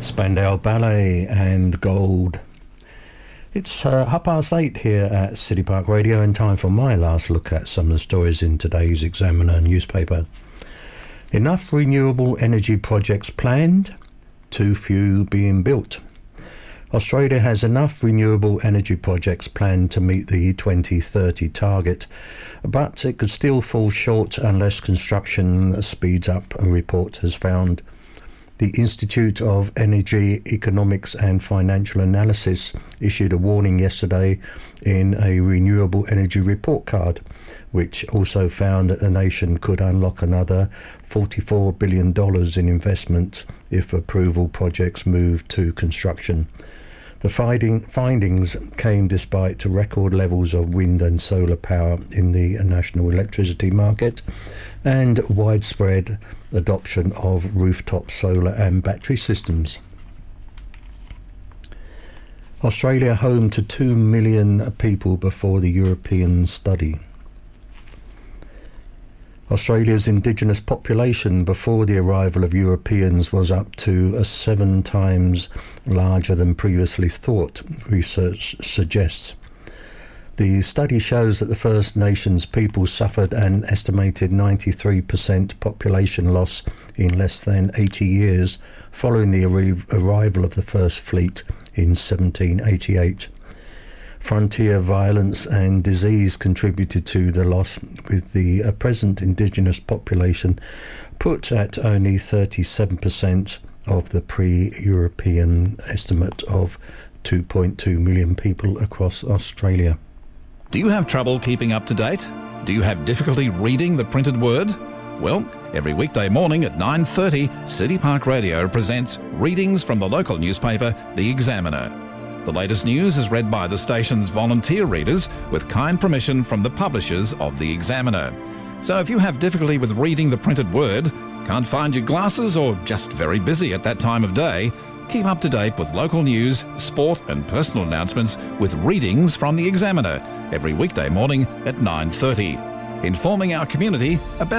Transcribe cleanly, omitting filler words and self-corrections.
Spandau Ballet and Gold. It's 8:30 here at City Park Radio, and time for my last look at some of the stories in today's Examiner newspaper. Enough renewable energy projects planned, too few being built. Australia has enough renewable energy projects planned to meet the 2030 target, but it could still fall short unless construction speeds up, a report has found. The Institute of Energy Economics and Financial Analysis issued a warning yesterday in a renewable energy report card, which also found that the nation could unlock another $44 billion in investment if approval projects move to construction. The findings came despite record levels of wind and solar power in the national electricity market and widespread adoption of rooftop solar and battery systems. Australia home to 2 million people before the European study. Australia's indigenous population before the arrival of Europeans was up to 7 times larger than previously thought, research suggests. The study shows that the First Nations people suffered an estimated 93% population loss in less than 80 years following the arrival of the First Fleet in 1788. Frontier violence and disease contributed to the loss, with the present indigenous population put at only 37% of the pre-European estimate of 2.2 million people across Australia. Do you have trouble keeping up to date? Do you have difficulty reading the printed word? Well, every weekday morning at 9:30, City Park Radio presents readings from the local newspaper, The Examiner. The latest news is read by the station's volunteer readers with kind permission from the publishers of The Examiner. So if you have difficulty with reading the printed word, can't find your glasses, or just very busy at that time of day, keep up to date with local news, sport and personal announcements with readings from The Examiner every weekday morning at 9:30, informing our community about